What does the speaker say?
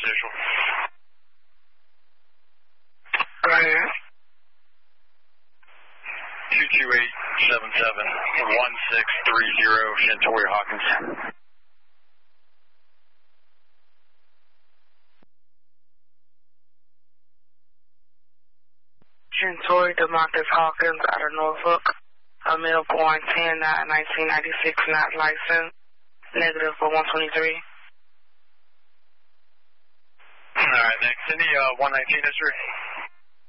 initial. Go ahead. 22877-1630, Shentori Hawkins. Shentori DeMarcus Hawkins out of Norfolk. A male born 10/9/1996, not licensed. Negative for 123. Alright, next. Any 119 history?